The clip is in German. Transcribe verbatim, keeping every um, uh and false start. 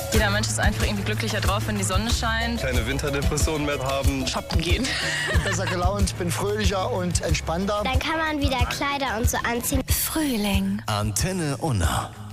Jeder Mensch ist einfach irgendwie glücklicher drauf, wenn die Sonne scheint. Keine Winterdepression mehr haben. Shoppen gehen. Besser gelaunt, bin fröhlicher und entspannter. Dann kann man wieder Kleider und so anziehen. Frühling. Antenne Unna.